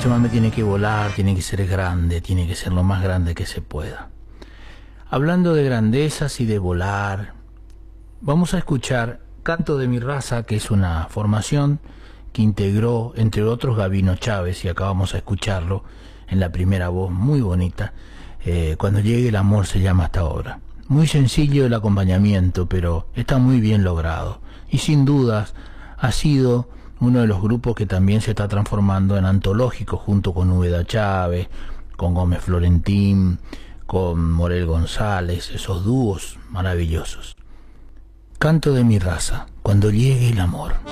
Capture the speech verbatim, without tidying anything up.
chamamé tiene que volar, tiene que ser grande, tiene que ser lo más grande que se pueda. Hablando de grandezas y de volar, vamos a escuchar Canto de mi raza, que es una formación que integró, entre otros, Gabino Chávez, y acabamos a escucharlo en la primera voz, muy bonita. Eh, Cuando llegue el amor se llama esta obra. Muy sencillo el acompañamiento, pero está muy bien logrado. Y sin dudas ha sido uno de los grupos que también se está transformando en antológico, junto con Úbeda Chávez, con Gómez Florentín, con Morel González, esos dúos maravillosos. Canto de mi raza, cuando llegue el amor.